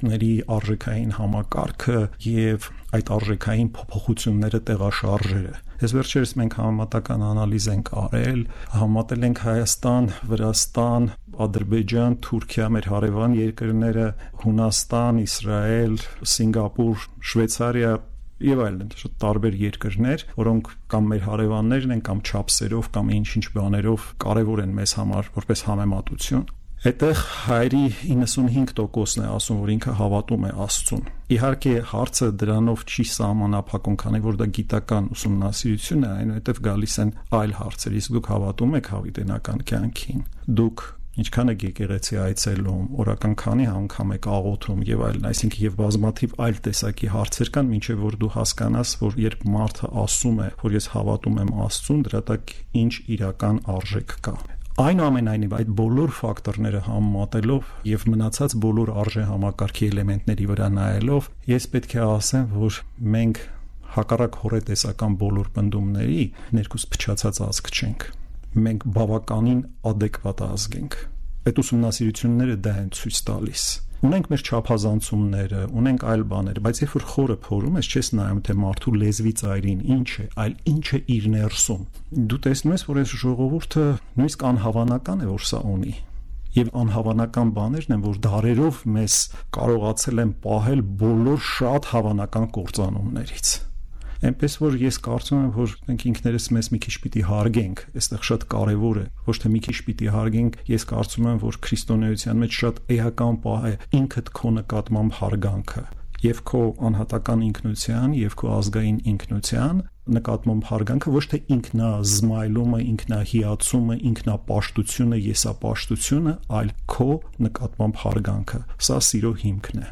ժողովուրդների արժեքային համակարգը եւ այդ արժեքային փոփոխությունները տեղաշարժերը։ Այս վերջերս մենք համեմատական անալիզ ենք արել, համատել ենք Հայաստան, Վրաստան, Ադրբեջան, Թուրքիա, մեր հարևան երկրները, Հունաստան, Իսրայել, Սինգապուր, Շվեյցարիա եւ այլն, շատ տարբեր երկրներ, որոնք կամ մեր հարևաններն են, կամ չափսերով, կամ ինչ-ինչ բաներով կարևոր են մեզ համար որպես համեմատություն։ Այդտեղ հայերի 95%-ն է ասում, որ ինքը հավատում է Աստծուն։ Իհարկե հարցը դրանով չի սահմանափակում, քանի որ դա գիտական ուսումնասիրություն է, այնուհետև գալիս են այլ հարցեր, իսկ դուք հավատում եք հավիտենական կյանքին։ Դուք ինչքան եք եկեղեցի այցելում, օրական քանի անգամ եք աղոթում եւ այլն, այսինքն եւ բազմաթիվ այլ տեսակի հարցեր կան, մինչեւ որ դու հասկանաս, որ երբ մարդը ասում է, որ ես հավատում եմ Աստծուն, դրա տակ ինչ իրական արժեք կա։ Այնուամենայնիվ այդ բոլոր ֆակտորները համեմատելով եւ մնացած բոլոր արժե համակարգի էլեմենտների վրա նայելով, ես պետք է ասեմ, որ մենք հակառակ հորետեսական բոլոր բնդումների ներքուս փչացած ազգ չենք։ Մենք բավականին adekvat ազգ ենք։ Այդ ուսումնասիրությունները դա են ցույց տալիս։ Ունենք մեր չափազանցումները, ունենք այլ բաներ, բայց երբ որ խորը փորում ես, չես նայում թե մարդու լեզվի ծայրին ինչ է, այլ ինչ է իր ներսում։ Դու տեսնում ես, որ այս ժողովուրդը նույնիսկ անհավանական է, որ սա ունի։ Եվ անհավանական բաներն են, որ դարերով մեզ կարողացել են պահել բոլոր շատ հավանական կործանումներից։ Այնպես որ ես կարծում եմ, որ մենք ինքներս մեզ մի քիչ պիտի հարգենք, այստեղ շատ կարևոր է, ոչ թե մի քիչ պիտի հարգենք, ես կարծում եմ, որ քրիստոնեության մեջ շատ էական պահ է ինքդ քո նկատմամբ հարգանքը, եւ քո անհատական ինքնության, եւ քո ազգային ինքնության նկատմամբ հարգանքը, ոչ թե ինքնազմայլումը, ինքնահիացումը, ինքնապաշտությունը, եսապաշտությունը, այլ քո նկատմամբ հարգանքը։ Սա սիրո հիմքն է։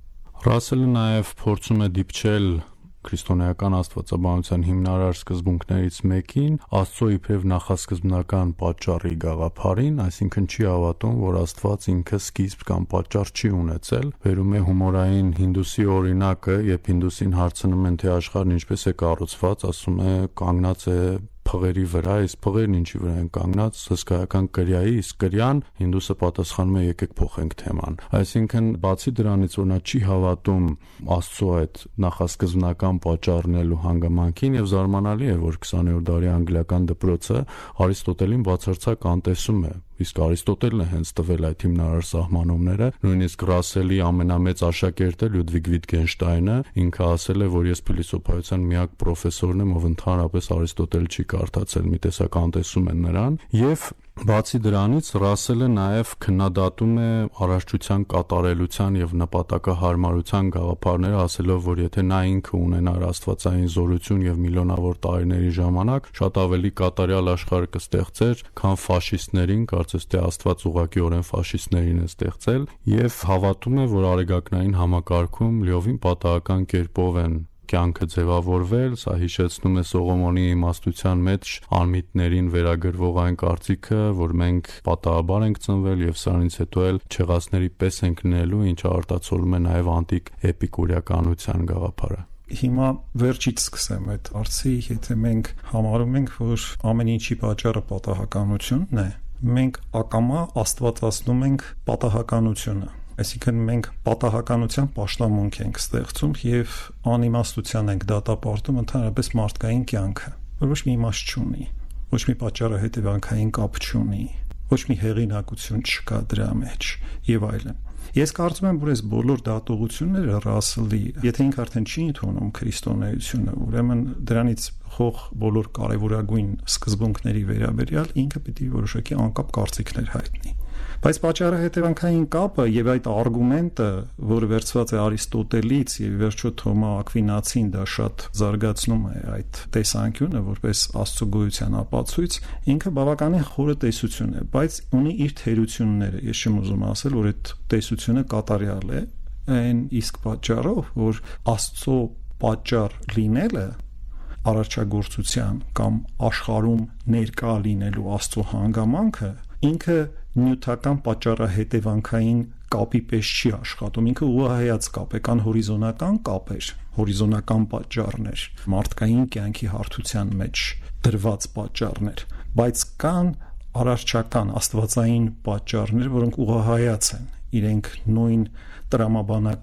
Ռասելը նաեւ փորձում է դիպչել քրիստոնեական աստվածաբանության հիմնարար սկզբունքներից մեկին Աստծո իբրև նախասկզբնական պատճառի գաղափարին, այսինքն չի հավատում, որ Աստված ինքը սկիզբ կամ պատճառ չի ունեցել։ Վերում է հումորային հինդուսի օրինակը, երբ հինդուսին հարցնում են, թե աշխարհն ինչպես է կառուցված, ասում է կանգնած է փղերի վրա, իսկ փղերն ինչի վրա են կանգնած, հսկայական կրյայի, իսկ կրյան հինդուսը պատասխանում է եկեք փոխենք թեման։ Այսինքն բացի դրանից, որ նա չի հավատում Աստծո այդ նախասկզբնական պատճառնելու հանգամանքին, եւ զարմանալի է, որ 20-րդ դարի անգլիական դպրոցը Արիստոտելին բացարձակ անտեսում է, իսկ Արիստոտելն է հենց տվել այդ հիմնարար սահմանումները, նույնիսկ Ռասելի ամենամեծ աշակերտը Լյուդվիգ Վիտգենշտայնը ինքը ասել է, որ ես փիլիսոփայության միակ պրոֆեսորն եմ, ով ընդհանրապես Արիստոտել չի կարդացել, մի տեսակ անտեսում են նրան, եւ բացի դրանից Ռասելը նաև քննադատում է առողջության կատարելության եւ նպատակահարմարության գաղափարները, ասելով, որ եթե նա ինքը ունենար աստվածային զորություն եւ միլիոնավոր տարիների ժամանակ, շատ ավելի կատարյալ աշխարհ կստեղծեր, քան ֆաշիստներին, կարծես թե Աստված ուղղակիորեն ֆաշիստներին է ստեղծել, եւ հավատում է, որ արեգակնային համակարգում լիովին պատահական կերպով են կյանքը ձևավորվել, սա հիշեցնում է Սողոմոնի իմաստության մեջ անմիտներին վերագրվող այն կարծիքը, որ մենք պատահաբար ենք ծնվել եւ սրանից հետո էլ չեղածների պես ենք լինելու, ինչը արտացոլում է նաեւ անտիկ էպիկուրիականության գաղափարը։ Հիմա վերջից սկսեմ այդ հարցի, եթե մենք համարում ենք, որ ամեն ինչի պատճառը պատահականությունն է, մենք ակամա աստվածացնում ենք պատահականությունը։ Այսինքն մենք պատահականության պաշտամունք ենք ստեղծում եւ անիմաստության ենք դատապարտում ընդհանրապես մարդկային կյանքը, որ ոչ մի իմաստ չունի, ոչ մի պատճառը հետևանքային կապ չունի, ոչ մի հեղինակություն չկա դրա մեջ եւ այլն։ Ես կարծում եմ, որ այս բոլոր դատողությունները Ռասելի, եթե ինքը արդեն չի ընդունում քրիստոնեությունը, ուրեմն դրանից խող բոլոր կարևորագույն սկզբունքների վերաբերյալ ինքը պիտի որոշակի անկապ կարծիքներ հայտնի։ Բայց պատճառը հետևանքային կապը եւ այդ արգումենտը, որը վերցված է Արիստոտելից եւ վերջո Թոմա Ակվինացին դա շատ զարգացնում է այդ տեսանկյունը որպես Աստծո գոյության ապացույց, ինքը բավականին խորը տեսություն է, բայց ունի իր թերությունները։ Ես չեմ ուզում ասել, որ այդ տեսությունը կատարյալ է, այն իսկ պատճառով, որ Աստծո պատճառ լինելը արարչագործության կամ աշխարհում ներկա լինելու Աստծո հանգամանքը ինքը նյութական պատճառահետևանքային կապի պես չի աշխատում, ինքը ուղղահայաց կապ է, կան հորիզոնական կապեր, հորիզոնական պատճառներ, մարդկային կյանքի հարթության մեջ դրված պատճառներ, բայց կան արարչական աստվածային պատճառներ, որոնք ուղղահայաց են, իրենք նույն տրամաբանական